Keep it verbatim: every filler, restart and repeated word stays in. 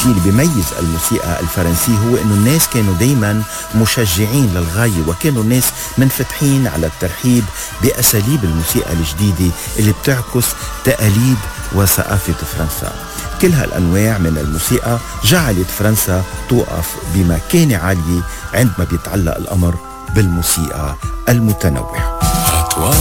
الشيء اللي بيميز الموسيقى الفرنسية هو انه الناس كانوا دايما مشجعين للغاية، وكانوا الناس منفتحين على الترحيب بأساليب الموسيقى الجديدة اللي بتعكس تقاليد وثقافة فرنسا. كل هالأنواع من الموسيقى جعلت فرنسا توقف بمكانة عالية عندما بيتعلق الأمر بالموسيقى المتنوعة.